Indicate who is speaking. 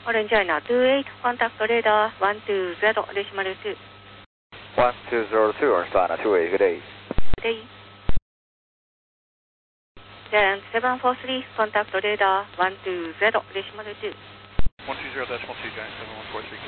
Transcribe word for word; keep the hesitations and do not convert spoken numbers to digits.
Speaker 1: Orange China two eight, contact radar one two zero decimal two.
Speaker 2: one two zero two, Orange China two eight, good day.
Speaker 1: Good day. Then seven four three, contact radar one two zero decimal two.
Speaker 3: one two zero decimal two, Giant seven one four three.